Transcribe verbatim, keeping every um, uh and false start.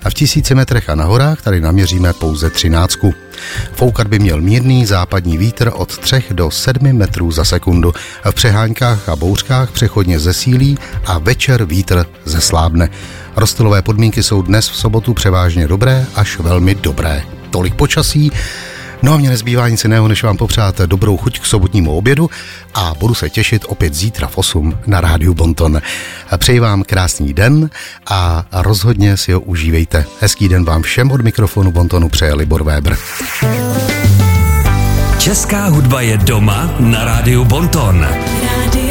a v tisíci metrech a na horách tady naměříme pouze třináctku. Foukat by měl mírný západní vítr od tři do sedmi metrů za sekundu. V přeháňkách a bouřkách přechodně zesílí a večer vítr zeslábne. Rozptylové podmínky jsou dnes v sobotu převážně dobré až velmi dobré. Tolik počasí. No a mě nezbývá nic jiného, než vám popřát dobrou chuť k sobotnímu obědu a budu se těšit opět zítra v osm na rádiu Bonton. Přeji vám krásný den a rozhodně si ho užívejte. Hezký den vám všem od mikrofonu Bontonu přeje Libor Weber. Česká hudba je doma na rádiu Bonton. Rádio